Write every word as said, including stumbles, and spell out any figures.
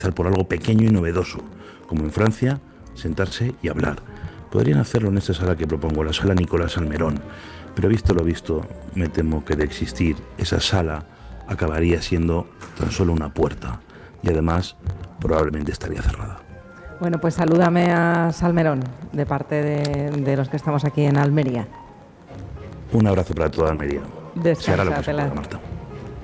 por algo pequeño y novedoso, como en Francia, sentarse y hablar. Podrían hacerlo en esta sala que propongo, la sala Nicolás Salmerón, pero visto lo visto, me temo que de existir esa sala acabaría siendo tan solo una puerta y además probablemente estaría cerrada. Bueno, pues salúdame a Salmerón de parte de, de los que estamos aquí en Almería. Un abrazo para toda Almería. Descansa, Se hará lo posible, Pilar. Marta.